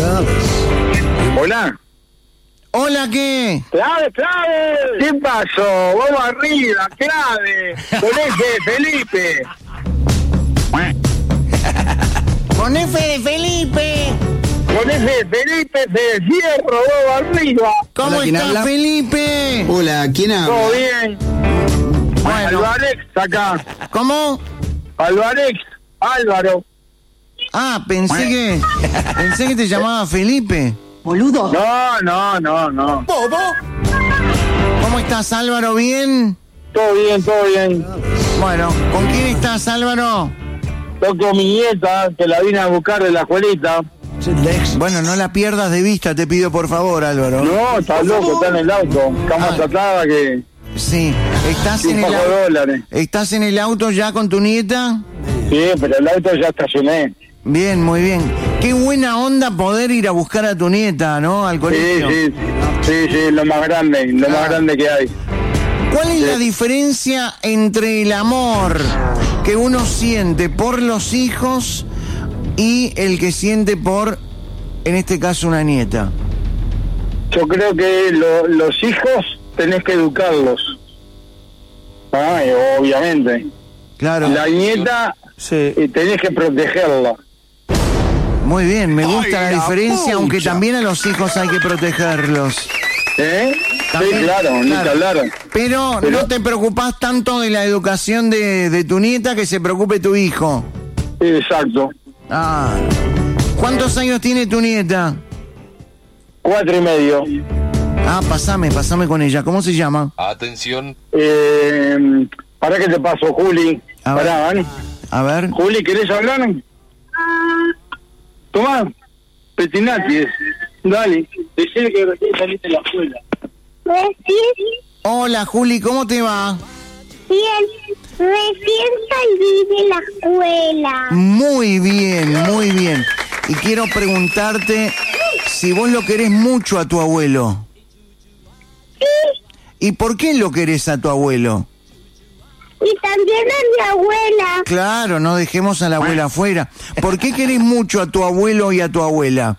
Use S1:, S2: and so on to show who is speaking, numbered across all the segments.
S1: Hola.
S2: Hola, ¿qué?
S1: ¡Clave! ¿Qué pasó? Vamos arriba, clave. Con ese Felipe.
S2: Con F de Felipe.
S1: Con ese Felipe de Fierro, vamos arriba.
S2: ¿Cómo
S3: Hola, ¿quién
S2: estás,
S3: habla?
S2: Felipe?
S3: Hola, ¿quién habla?
S1: ¿Todo bien?
S2: Bueno.
S1: Álvarez, acá.
S2: ¿Cómo?
S1: Álvaro.
S2: Ah, pensé que te llamaba Felipe.
S4: Boludo.
S1: No.
S2: ¿Cómo estás, Álvaro? ¿Bien?
S1: Todo bien.
S2: Bueno, ¿con quién estás, Álvaro?
S1: Estoy con mi nieta, que la vine a buscar de la escuelita.
S2: Bueno, no la pierdas de vista, te pido por favor, Álvaro.
S1: No, está loco, está en el auto. Cama tratada que...
S2: Sí, ¿estás
S1: Un
S2: en el
S1: poco
S2: auto?
S1: de dólares.
S2: ¿Estás en el auto ya con tu nieta?
S1: Sí, pero el auto ya estacioné.
S2: Bien, muy bien. Qué buena onda poder ir a buscar a tu nieta, ¿no? Al colegio.
S1: Sí, lo más grande que hay.
S2: ¿Cuál es la diferencia entre el amor que uno siente por los hijos y el que siente por, en este caso, una nieta?
S1: Yo creo que los hijos tenés que educarlos. Obviamente.
S2: Claro.
S1: La nieta
S2: Sí.
S1: tenés que protegerla.
S2: Muy bien, me gusta la diferencia, aunque también a los hijos hay que protegerlos.
S1: ¿Eh?
S2: También,
S1: Sí, claro, ni que hablar.
S2: Pero no te preocupás tanto de la educación de tu nieta que se preocupe tu hijo.
S1: Exacto.
S2: Ah. ¿Cuántos años tiene tu nieta?
S1: 4,5.
S2: Ah, pasame con ella. ¿Cómo se llama?
S5: Atención.
S1: ¿Para qué te paso, Juli?
S2: A ver.
S1: Pará, ¿vale?
S2: A ver.
S1: Juli, ¿querés hablar? Tomá, Petinati. Dale, decime que recién saliste de la escuela.
S2: Hola, Juli, ¿cómo te va?
S6: Bien, recién salí de la escuela.
S2: Muy bien. Y quiero preguntarte si vos lo querés mucho a tu abuelo.
S6: Sí,
S2: ¿Y por qué lo querés a tu abuelo?
S6: y también a mi abuela,
S2: Claro, no dejemos a la abuela afuera. ¿Por qué querés mucho a tu abuelo y a tu abuela?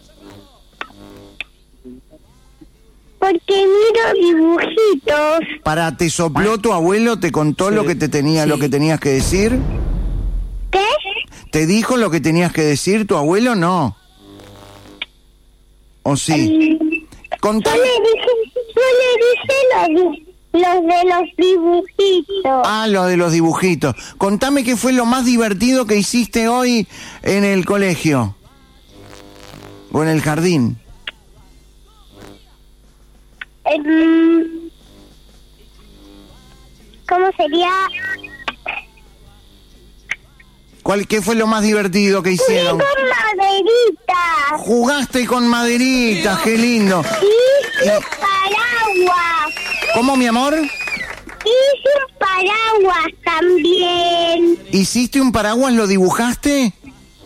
S6: porque miro dibujitos.
S2: ¿Te sopló tu abuelo? ¿Te contó lo que lo que tenías que decir?
S6: ¿Qué?
S2: ¿Te dijo lo que tenías que decir tu abuelo? No. ¿O sí?
S6: Yo
S2: Contame.
S6: le dije los de los dibujitos.
S2: Ah, lo de los dibujitos. Contame qué fue lo más divertido que hiciste hoy en el colegio. O en el jardín.
S6: ¿Cómo sería?
S2: ¿Qué fue lo más divertido que hicieron?
S6: Con maderitas.
S2: Jugaste con maderitas, qué lindo.
S6: Hice un paraguas.
S2: ¿Cómo, mi amor?
S6: Hice un paraguas también.
S2: ¿Hiciste un paraguas? ¿Lo dibujaste?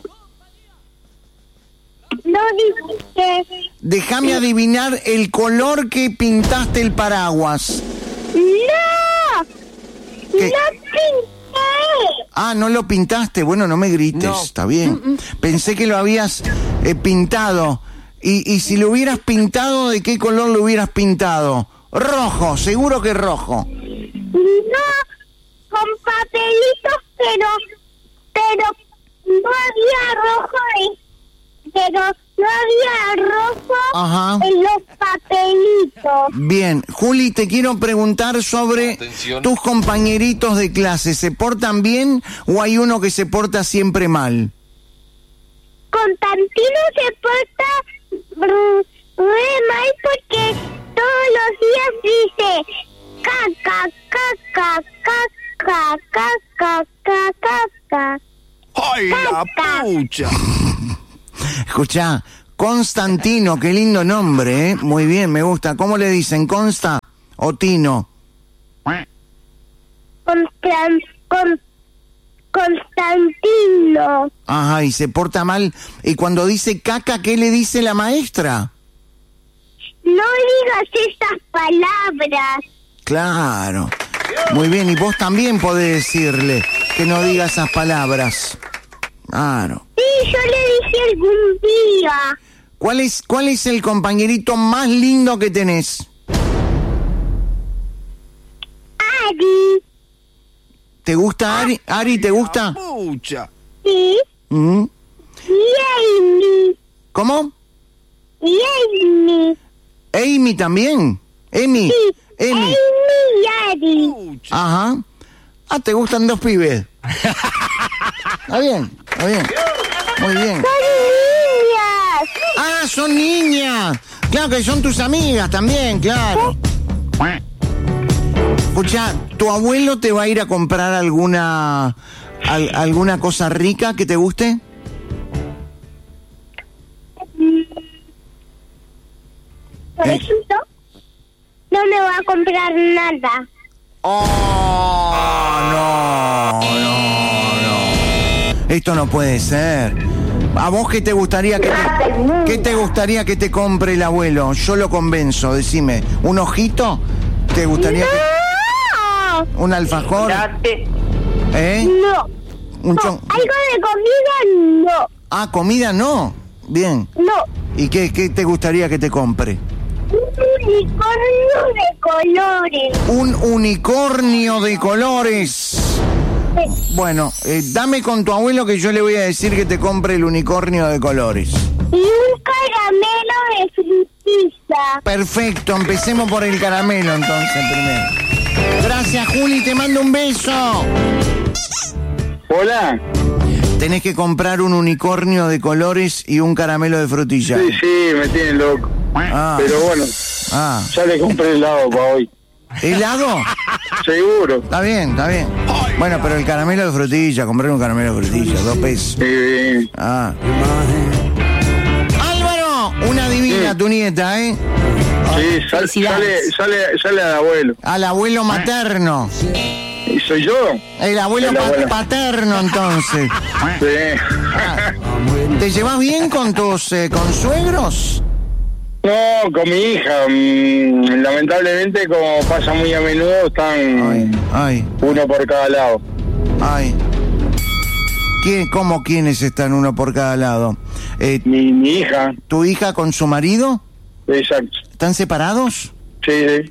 S6: No dije.
S2: Déjame adivinar el color que pintaste el paraguas.
S6: ¡No!
S2: ¿Qué?
S6: ¡No pinté!
S2: Ah, no lo pintaste. Bueno, no me grites,
S4: No.
S2: está bien. Pensé que lo habías pintado. Y si lo hubieras pintado, ¿de qué color lo hubieras pintado? Rojo, seguro que rojo.
S6: No, con papelitos, pero no había rojo, pero no había rojo
S2: Ajá.
S6: en los papelitos.
S2: Bien, Juli, te quiero preguntar sobre
S5: Atención.
S2: tus compañeritos de clase. ¿Se portan bien o hay uno que se porta siempre mal?
S6: Constantino se porta re mal porque todos los días dice caca, caca, caca, caca, caca, caca.
S3: ¡Ay, la
S6: Caca.
S3: pucha!
S2: Escuchá, Constantino, qué lindo nombre, ¿eh? Muy bien, me gusta. ¿Cómo le dicen? ¿Consta o Tino?
S6: Constantino.
S2: Ajá, y se porta mal. Y cuando dice caca, ¿qué le dice la maestra?
S6: No digas estas palabras.
S2: Claro. Muy bien, y vos también podés decirle que no diga esas palabras. Claro.
S6: Sí, yo le dije algún día.
S2: ¿Cuál es el compañerito más lindo que tenés?
S6: Ari.
S2: ¿Te gusta Ari? ¿Ari, te gusta?
S3: Pucha.
S6: Sí.
S2: ¿Mm?
S6: Y Amy.
S2: ¿Cómo?
S6: Y Amy.
S2: ¿Amy también? ¿Amy?
S6: Sí.
S2: Amy.
S6: Amy y Ari.
S3: Pucha.
S2: Ajá. Ah, te gustan dos pibes. Está bien, está bien. Muy bien.
S6: Son niñas.
S2: Ah, son niñas. Claro que son tus amigas también, claro. Escucha, ¿tu abuelo te va a ir a comprar alguna cosa rica que te guste?
S6: Por ejemplo, no me va a comprar nada.
S2: Oh, no. Esto no puede ser. ¿A vos qué te gustaría que te compre el abuelo? Yo lo convenzo, decime. ¿Un ojito? ¿Te gustaría que...
S6: ¡No!
S2: ¿Un alfajor? ¿Eh?
S6: No.
S2: Algo
S6: de comida, no.
S2: Ah, comida no. Bien.
S6: No.
S2: ¿Y qué te gustaría que te compre?
S6: Un unicornio de colores.
S2: Un unicornio de colores. Bueno, dame con tu abuelo que yo le voy a decir que te compre el unicornio de colores.
S6: Y un caramelo de frutilla.
S2: Perfecto, empecemos por el caramelo entonces primero. Gracias, Juli, te mando un beso.
S1: Hola.
S2: Tenés que comprar un unicornio de colores y un caramelo de frutilla.
S1: Sí, me tienen loco.
S2: Ah,
S1: Pero bueno,
S2: ah.
S1: ya le compré helado para hoy.
S2: ¿Helado?
S1: Seguro.
S2: Está bien, está bien. Bueno, pero el caramelo de frutilla, compré un caramelo de frutilla, 2 pesos. Ah. Álvaro, una divina tu nieta, ¿eh?
S1: Sí, sale al abuelo.
S2: Al abuelo materno.
S1: ¿Y soy yo?
S2: El abuelo
S1: El abuelo.
S2: paterno, entonces.
S1: Sí.
S2: Ah. ¿Te llevas bien con tus consuegros?
S1: No, con mi hija. Lamentablemente, como pasa muy a menudo, están
S2: Ay,
S1: uno por cada lado.
S2: ay. ¿Cómo quiénes están uno por cada lado?
S1: Mi hija.
S2: ¿Tu hija con su marido?
S1: Exacto.
S2: ¿Están separados?
S1: Sí.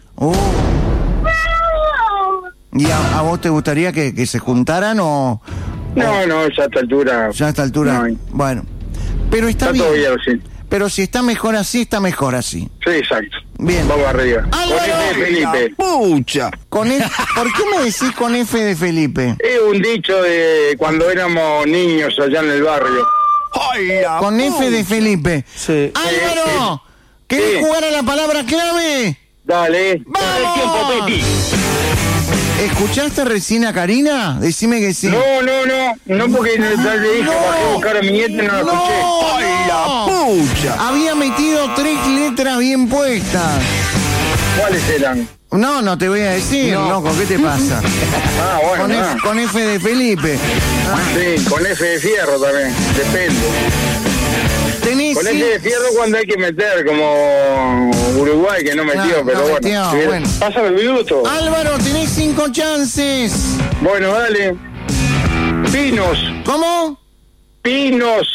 S2: ¿Y a vos te gustaría que se juntaran o...?
S1: No, ya a esta altura.
S2: Ya a esta altura.
S1: No,
S2: bueno. Pero está bien.
S1: todo bien, sí.
S2: Pero si está mejor así, está mejor así.
S1: Sí, exacto.
S2: Bien.
S1: Vamos arriba.
S2: Álvaro.
S1: Con F de Felipe.
S3: Pucha.
S2: ¿Por qué me decís con F de Felipe?
S1: Es un dicho de cuando éramos niños allá en el barrio.
S2: Con F de Felipe.
S3: Sí.
S2: ¡Álvaro! ¿Querés jugar a la palabra clave?
S1: Dale.
S2: ¡Vamos! ¿Escuchaste recién a Karina? Decime que sí.
S1: No, porque le dije, bajé a buscar a mi nieta y no la escuché.
S3: Pucha.
S2: Había metido 3 letras bien puestas.
S1: ¿Cuáles eran?
S2: No te voy a decir, loco, ¿qué te pasa?
S1: Ah, bueno.
S2: Con F de Felipe.
S1: Sí, con F de fierro también, depende.
S2: Tenés
S1: Con F de fierro cuando hay que meter, como Uruguay que no metió, pero
S2: no
S1: bueno.
S2: metió,
S1: Sí,
S2: bueno.
S1: Pásame el minuto.
S2: Álvaro, tenés 5 chances.
S1: Bueno, dale. Pinos.
S2: ¿Cómo?
S1: Pinos.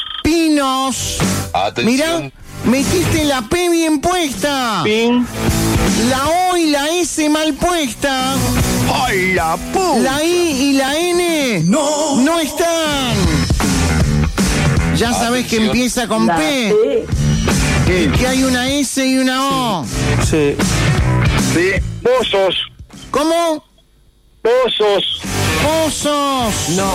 S2: Mirá, metiste la P bien puesta.
S1: Pin.
S2: La O y la S mal puesta. La I y la N no están. Ya sabés que empieza con P. Que hay una S y una O.
S3: Sí.
S1: Sí. Pozos.
S2: ¿Cómo?
S1: Pozos.
S2: No.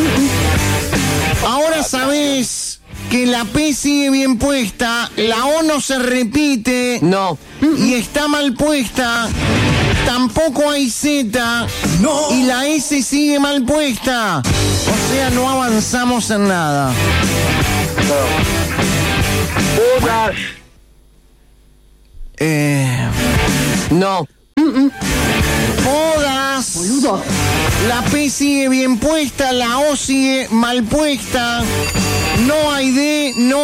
S2: Ahora sabés que la P sigue bien puesta, la O no se repite.
S3: No.
S2: Y está mal puesta. Tampoco hay Z. Y la S sigue mal puesta. O sea, no avanzamos en nada.
S1: Bodas.
S3: No.
S2: Podas. Boludo. La P sigue bien puesta, la O sigue mal puesta. No hay D, no